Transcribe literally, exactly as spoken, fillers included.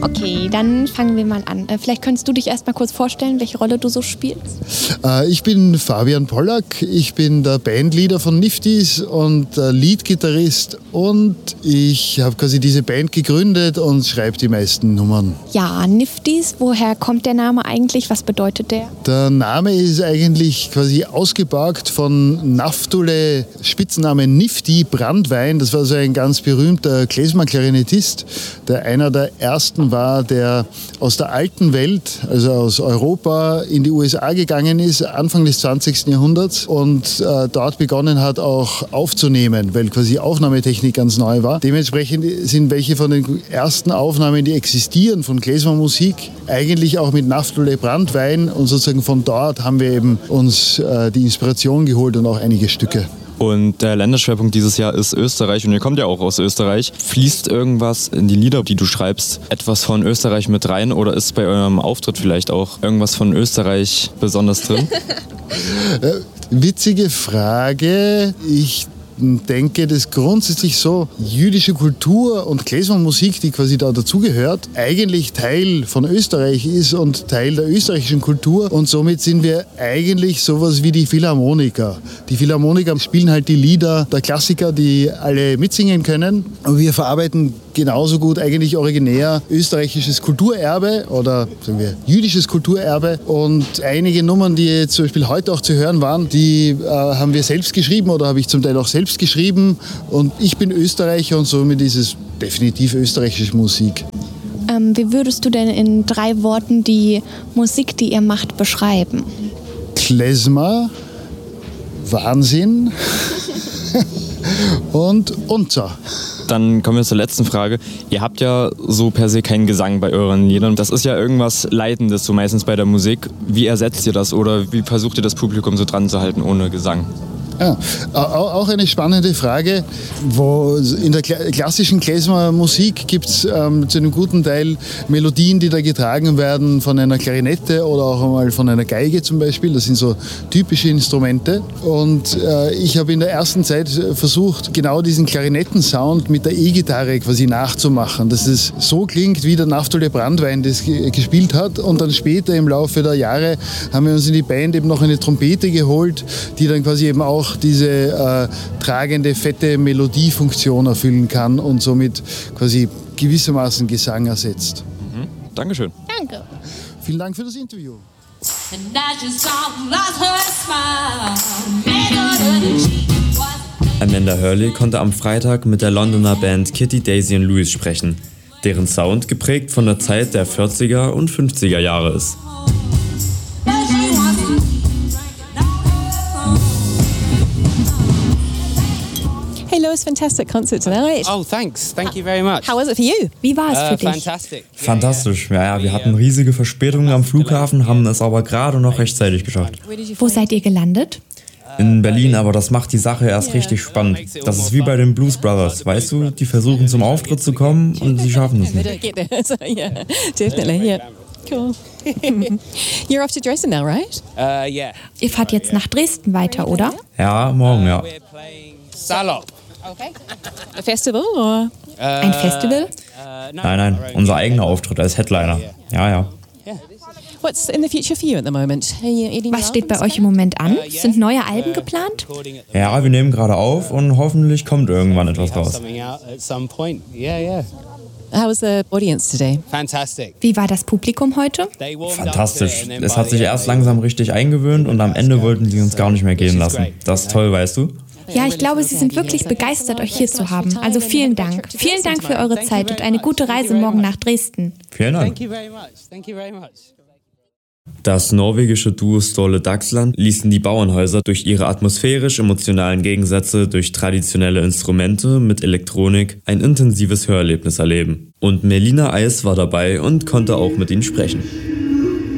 Okay, dann fangen wir mal an. Äh, vielleicht könntest du dich erst mal kurz vorstellen, welche Rolle du so spielst? Äh, ich bin Fabian Pollack, ich bin der Bandleader von Nifties und äh, Leadgitarrist und ich habe quasi diese Band gegründet und schreibe die meisten Nummern. Ja, Nifties, woher kommt der Name eigentlich? Was bedeutet der? Der Name ist eigentlich quasi ausgeborgt von Naftule, Spitzname Nifty Brandwein. Das war so ein ganz berühmter Klezmer-Klarinettist, der einer der ersten war, der aus der alten Welt, also aus Europa, in die U S A gegangen ist, Anfang des zwanzigsten Jahrhunderts und äh, dort begonnen hat, auch aufzunehmen, weil quasi Aufnahmetechnik ganz neu war. Dementsprechend sind welche von den ersten Aufnahmen, die existieren von Klezmer-Musik, eigentlich auch mit Naftule Brandwein und sozusagen von dort haben wir eben uns äh, die Inspiration geholt und auch einige Stücke. Und der Länderschwerpunkt dieses Jahr ist Österreich und ihr kommt ja auch aus Österreich. Fließt irgendwas in die Lieder, die du schreibst, etwas von Österreich mit rein oder ist bei eurem Auftritt vielleicht auch irgendwas von Österreich besonders drin? äh, witzige Frage. Ich denke, dass grundsätzlich so jüdische Kultur und Klezmer-Musik, die quasi da dazugehört, eigentlich Teil von Österreich ist und Teil der österreichischen Kultur und somit sind wir eigentlich sowas wie die Philharmoniker. Die Philharmoniker spielen halt die Lieder der Klassiker, die alle mitsingen können und wir verarbeiten genauso gut eigentlich originär österreichisches Kulturerbe oder sagen wir jüdisches Kulturerbe und einige Nummern, die jetzt zum Beispiel heute auch zu hören waren, die äh, haben wir selbst geschrieben oder habe ich zum Teil auch selbst geschrieben und ich bin Österreicher und somit ist es definitiv österreichische Musik. Ähm, wie würdest du denn in drei Worten die Musik, die ihr macht, beschreiben? Klezmer, Wahnsinn und Unter. Dann kommen wir zur letzten Frage. Ihr habt ja so per se keinen Gesang bei euren Liedern. Das ist ja irgendwas Leitendes, so meistens bei der Musik. Wie ersetzt ihr das oder wie versucht ihr das Publikum so dran zu halten ohne Gesang? Ja, auch eine spannende Frage, wo in der klassischen Klezmer-Musik gibt es ähm, zu einem guten Teil Melodien, die da getragen werden von einer Klarinette oder auch einmal von einer Geige zum Beispiel. Das sind so typische Instrumente. Und äh, ich habe in der ersten Zeit versucht, genau diesen Klarinettensound mit der E-Gitarre quasi nachzumachen, dass es so klingt, wie der Naftule Brandwein das ge- gespielt hat. Und dann später im Laufe der Jahre haben wir uns in die Band eben noch eine Trompete geholt, die dann quasi eben auch diese äh, tragende, fette Melodiefunktion erfüllen kann und somit quasi gewissermaßen Gesang ersetzt. Mhm. Dankeschön. Danke. Vielen Dank für das Interview. Amanda Hurley konnte am Freitag mit der Londoner Band Kitty, Daisy und Louis sprechen, deren Sound geprägt von der Zeit der vierziger und fünfziger Jahre ist. Hey Louis, fantastic concert tonight. Oh, thanks. Thank you very much. How was it for you? Wie war es Uh, für dich? fantastic. Fantastisch. Ja, ja, wir hatten riesige Verspätungen am Flughafen, haben es aber gerade noch rechtzeitig geschafft. Wo seid ihr gelandet? In Berlin, aber das macht die Sache erst richtig spannend. Das ist wie bei den Blues Brothers, weißt du? Die versuchen zum Auftritt zu kommen und sie schaffen es They nicht. don't get there. So, yeah, definitely. Yeah. Cool. You're off to Dresden now, right? Uh, yeah. Ihr fahrt jetzt nach Dresden weiter, oder? Ja, morgen, ja. We're playing Salop. Okay. A festival or? Ein Festival? Uh, no, Nein, nein, unser eigener Auftritt als Headliner. Ja, ja. What's in the future for you at the moment? Are you eating Was steht bei euch im Moment an? Sind neue Alben geplant? Ja, wir nehmen gerade auf und hoffentlich kommt irgendwann etwas raus. Something out at some point. Yeah, yeah. How was the audience today? Fantastic. Wie war das Publikum heute? They warmed up Fantastisch. to it and then Es by hat sich the erst end, langsam richtig eingewöhnt und am Ende wollten sie uns gar nicht mehr gehen lassen. Das ist toll, weißt du? Ja, ich glaube, Sie sind wirklich begeistert, euch hier zu haben. Also vielen Dank. Vielen Dank für eure Zeit und eine gute Reise morgen nach Dresden. Vielen Dank. Thank you very much. Thank you very much. Das norwegische Duo Ståle Dagsland ließen die Bauernhäuser durch ihre atmosphärisch-emotionalen Gegensätze durch traditionelle Instrumente mit Elektronik ein intensives Hörerlebnis erleben. Und Melina Eis war dabei und konnte auch mit ihnen sprechen.